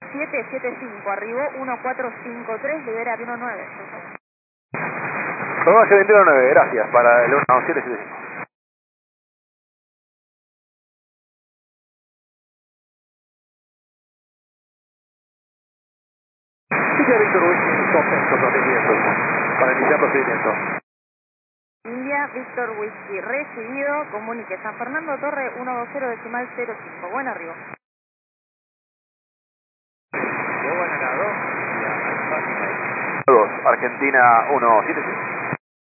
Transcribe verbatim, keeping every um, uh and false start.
siete siete cinco, arribó uno cuatro cinco tres, libera uno nueve. Programación veintiuno nueve, gracias, para el uno siete siete cinco. India Víctor Whisky, stop en procedimiento, para iniciar procedimiento. India Víctor Whisky, recibido, comunique San Fernando Torre ciento veinte decimal cero cinco, buen arribo. dos, Argentina uno siete siete.